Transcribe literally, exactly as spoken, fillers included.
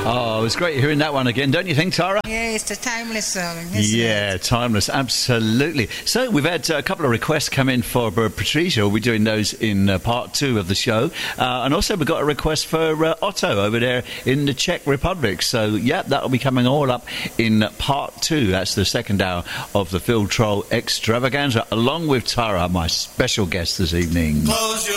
Oh, it was great hearing that one again, don't you think, Tara? Yeah, it's a timeless song, isn't Yeah, it? timeless, absolutely. So we've had uh, a couple of requests come in for uh, Patricia. We'll be doing those in uh, part two of the show. Uh, and also we've got a request for uh, Otto over there in the Czech Republic. So, yeah, that'll be coming all up in part two. That's the second hour of the Phil Troll Extravaganza, along with Tara, my special guest this evening. Close your